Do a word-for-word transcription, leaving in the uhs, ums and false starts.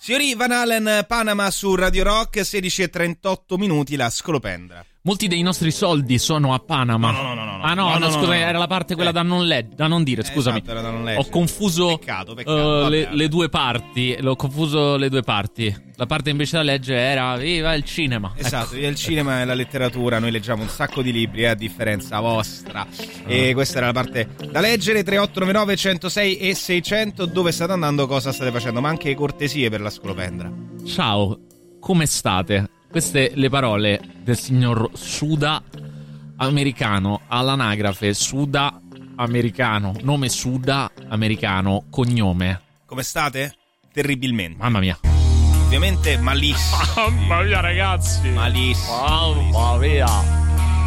Signori, Van Halen, Panama su Radio Rock, sedici e trentotto minuti, la scolopendra. Molti dei nostri soldi sono a Panama. No, no, no, no, no. Ah no, no, no, no scusa, no, no. era la parte quella eh. da non leggere, da non dire, scusami. Esatto, era da non leggere. Ho confuso peccato, peccato, uh, vabbè, le, vabbè. le due parti, l'ho confuso le due parti. La parte invece da leggere era viva il cinema. Esatto, ecco. il cinema e la letteratura, noi leggiamo un sacco di libri, eh, a differenza vostra. E questa era la parte da leggere. Tre otto nove nove uno zero sei e seicento. Dove state andando, cosa state facendo, ma anche cortesie per la scolopendra. Ciao, come state? Queste le parole del signor Suda americano, all'anagrafe Suda americano, nome Suda americano, cognome. Come state? Terribilmente. Mamma mia. Ovviamente malissimo. Mamma mia ragazzi. Malissimo. Mamma mia.